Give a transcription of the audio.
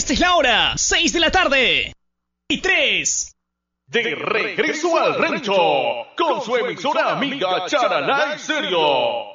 Esta es la hora, 6 de la tarde. Y 3. De regreso al rancho, con su emisora amiga Charalá y Serio.